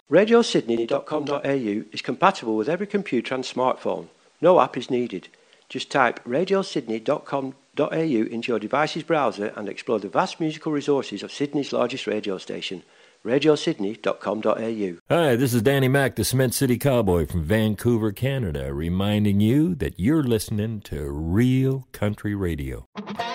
RadioSydney.com.au is compatible with every computer and smartphone. No app is needed. Just type RadioSydney.com.au into your device's browser and explore the vast musical resources of Sydney's largest radio station, RadioSydney.com.au. Hi, this is Danny Mac, the Cement City Cowboy from Vancouver, Canada, reminding you that you're listening to Real Country Radio.